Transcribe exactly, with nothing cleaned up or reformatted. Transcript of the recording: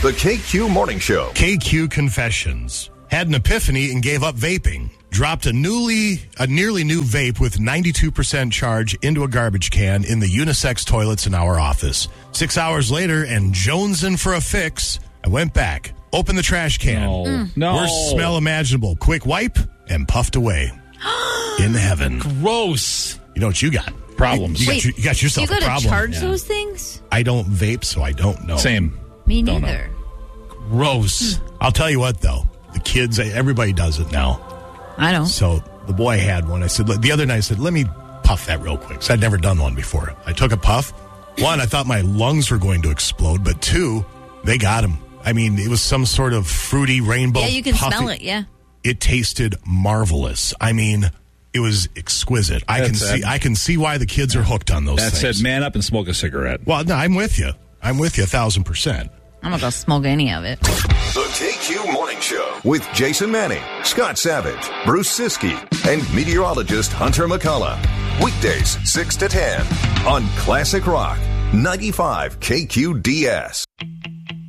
The K Q Morning Show. K Q Confessions. Had an epiphany and gave up vaping. Dropped a newly, a nearly new vape with ninety-two percent charge into a garbage can in the unisex toilets in our office. Six hours later, and jonesing for a fix, I went back, opened the trash can. No. Mm. No. Worst smell imaginable. Quick wipe, and puffed away. In heaven. Gross. You know what you got? Problems. You, Wait, got, you got yourself you a problem. You got to charge Yeah. those things? I don't vape, so I don't know. Same. Me Don't know. neither. Gross. I'll tell you what, though. The kids, everybody does it now. I don't. So the boy had one. I said, the other night I said, let me puff that real quick. So I'd never done one before. I took a puff. One, I thought my lungs were going to explode. But two, they got him. I mean, it was some sort of fruity rainbow. Yeah, you can puffy. smell it, yeah. It tasted marvelous. I mean, it was exquisite. I can That's see it. I can see why the kids are hooked on those That things. said, man up and smoke a cigarette. Well, no, I'm with you. I'm with you a thousand percent. I'm not going to smoke any of it. The K Q Morning Show with Jason Manning, Scott Savage, Bruce Siskey, and meteorologist Hunter McCullough. Weekdays six to ten on Classic Rock ninety-five K Q D S.